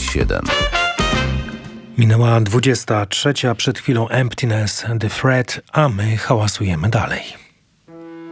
967. Minęła 23, przed chwilą Emptiness, The Threat, a my hałasujemy dalej.